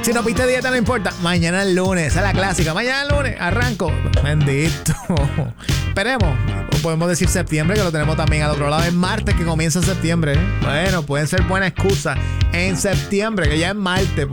Si no viste dieta, no importa. Mañana es lunes. Esa es la clásica. Mañana es lunes. Arranco. Bendito. Esperemos. Podemos decir septiembre, que lo tenemos también al otro lado. Es martes que comienza septiembre. Bueno, pueden ser buena excusa en septiembre, que ya es martes.